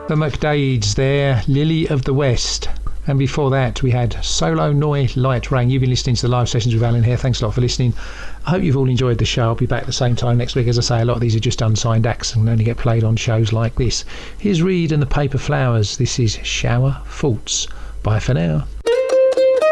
The McDades there, Lily of the West. And before that, we had Solo Noi Light Rain. You've been listening to the live sessions with Alan here. Thanks a lot for listening. I hope you've all enjoyed the show. I'll be back at the same time next week. As I say, a lot of these are just unsigned acts and only get played on shows like this. Here's Reed and the Paper Flowers. This is Shower Thoughts. Bye for now.